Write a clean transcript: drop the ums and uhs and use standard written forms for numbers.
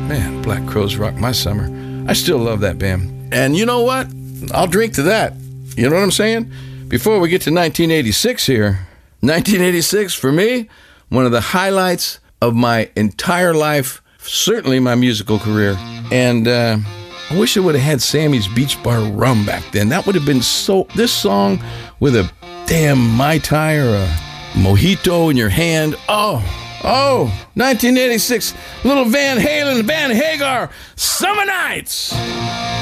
Man, Black Crowes rocked my summer. I still love that band. And you know what? I'll drink to that. You know what I'm saying? Before we get to 1986 here, 1986, for me, one of the highlights of my entire life, certainly my musical career. And I wish I would have had Sammy's Beach Bar rum back then. That would have been so... This song with a damn Mai Tai or a mojito in your hand. Oh, 1986, little Van Halen, Van Hagar, Summer Nights.